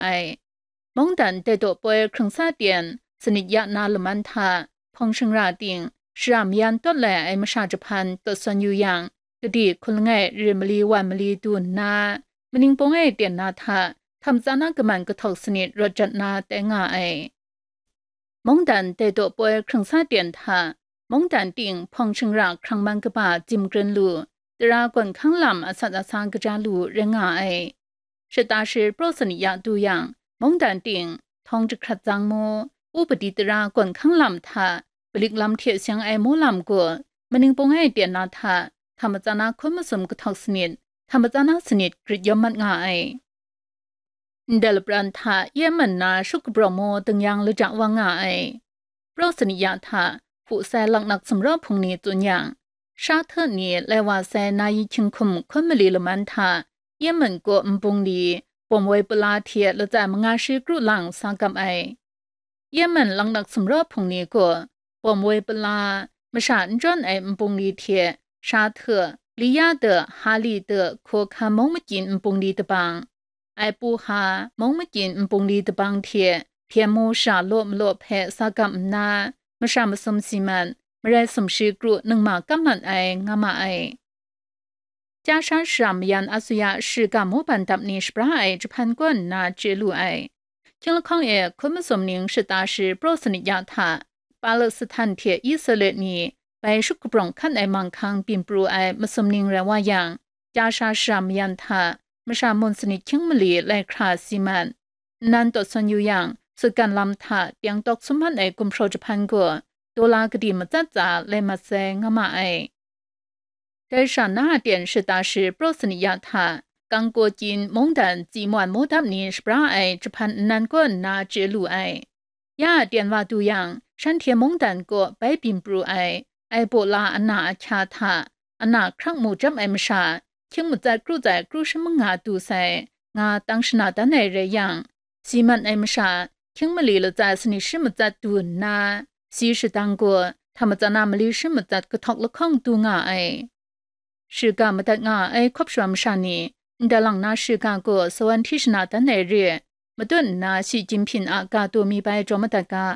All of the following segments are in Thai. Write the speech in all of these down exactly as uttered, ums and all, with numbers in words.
ไอมงดันเตโตปวยครึ่งซาเตียนสนิทยานาลมันทาพงชิงราติงชรามยันต้นแหล่ไอมชาจพันตัวสันอยู่ยังกดีคนไงเรียมลีวันมลีดูนนามันนิงปงไอเตียนนาทาทำจานากมันก็ทอกสนิทรจัดนาแต่งาไอมงดันเตโตปวยครึ่งซาเตียนทามงดันติงพงชิงราครั้งบังกบาจิมกรนลูตรากวนข้างลำอสัตอสางกจาลูเรงาไอชะตาชิโปรสนิยาดูยังมงดันติงทองจะครัดจังโมอุปดิตรากวนข้างลำทาบลิกลำเทียเสียงไอโมลำกัวมันนิงปงไอเตียนนาทาธรรมจานาคนมาสมกทอกสนิทธรรมจานาสนิทกริยมัดงาไอเดลบรันทาเยมันนาชุกบรโมตึงยังลุจักวังงาไอโปรสนิยาทาผู้แซลักนักสำรบพงนี้จุนยังชาเทนี้และว่าแซนายชิงคุมคนมลีลมันทาเยมันก็มปงดีปมไว้ปลาเทียและจากมงาชีกรุหลังสังกับไอเยมันลังนักสำรบพงนี้ก็ปมไว้ปลามชาอันจนไอมปงดีเทียชาเทลียาเดฮาลีเดโคคามงมจินมปงดีตะบังไอปูฮามงมจินมปงดีตะบังเทียเพียมูชาโลมโลเพสังกับนามชามสมสิมันมเรสมชีกรุหนึ่งมากำนันไองามาไอจาชาชามยันอาสุยาชื่อกามูบันดับนิชปราไอจะพันกวนนาเจลูไอคิงละข้องเอคุณมสมนิงชิตาชีโปรสนิยาทาปาเลสถานเทียอิสเลนีไปชุกปรองขันไอมังคังปิมปรูไอมสมนิงเรว่ายังจาชาชามยันทามชามนสนิคิงมลีและคราซิมันนันตสันอยู่ยังสุกันลำทาเตียงตกสมพันไอกุมโปรจะพันกัวตัวลากดีมาจัดจ่าเลมาเซงมาไอแต่ฉันน่าเดียน是大是โปรสนิยาทากังกัวจินมงดันจีมวนโมดับนี้สปราไอจะพันนันก็นาเจลูไอยาเดียนว่าดูยังฉันเทียมงดันก็ไปปิมปรูไอไอโบลาอันนาชาทาอันนาครั้งหมู่จำไอมชาเข่งมุจัดกรูใจกรูชมงาดูไซงาตั้งชนะดันไอเรยังซีมันไอมชาเข่งมลีละใจสนิชมุจัดดูนา西是当过，他们在那么里什么在个托了空度啊哎，是干么的啊哎，可不说么啥呢？你的浪那是干过，所问题是那的那日，么顿那习近平啊，嘎多米白做么的嘎。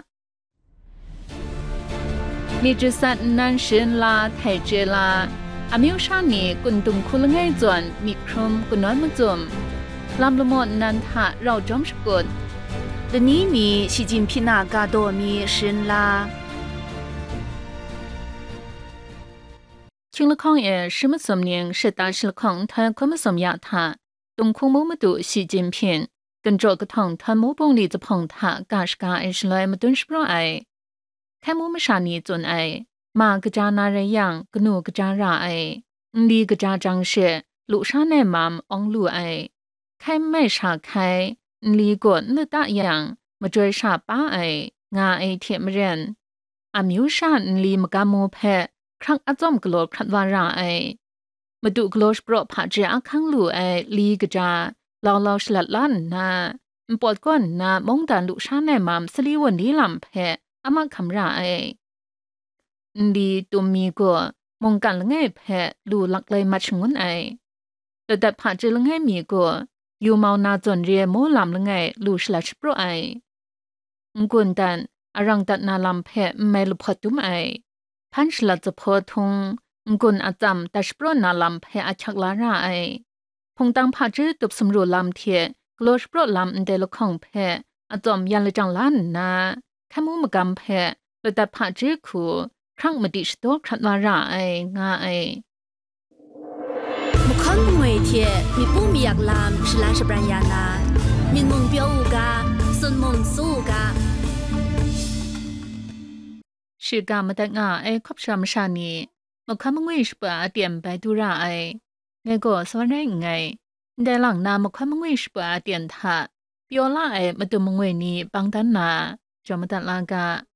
你这三男生啦，太直啦，阿没有啥呢，滚动哭了爱转，米克滚暖么做，拉了么难他绕中是滚。的你你习近平那嘎多米生啦，听了康也什么什么年是大是康他可么什么呀他东空么么多习近平跟着个汤他么帮里子碰他嘎是嘎爱是来么顿是不爱，开么么啥你准爱，马个家那人样个奴个家ra爱，你个家长是路上那妈昂路爱，开没啥开。ลีกวนเลือดตาอย่างมาจอยชาป้าไองาไอเทียมเรนอามิวชาอันลีมกาโมเพครั้งอาจอมกลอครัดวาราไอมาดูกลอสโปรผาเจอาคังลูไอลีกจาลาวลาวฉลัดล้านนาปวดก้นนามงดันลุชาในมามสลีวันนี้ลำเพอามาคำราไอลีตุมีกัวมงกันละไงเพลูลักเลยมาชงวนไอแต่แต่ผาเจละไงมีกัวอยู่มานาจนเรียโมลำละไงลูชลัชโปรไองกุนดันอารังตัดนาลำเพไม่ลุพตุมไอพันชลัดจะพอทงงกุนอาจำตัชโปรนาลำเพอาชักลาราไอพงตังผาจื้อตุบสำรวจลำเทียกลอชโปรลำเดลของเพอาจอมยันเลยจังล้านนาแค่มูมกำเพเลยแต่ผาจื้อคูครั้งมาดิสโตครัดลาราไองาไอมุขมวยเทียมีผู้มีอยากลาม是蓝是不然呀นะมีมงเปียวกาส่วนมงสู้กา是干么的啊哎可不什么啥呢มุขมวย是不อาเตียมไปดูราไอไงก็สวรรค์ไงแต่หลังนามุขมวย是不อาเตียนท่าเปียวละไอมาดูมวยนี้บางตันนาจอมตันลากา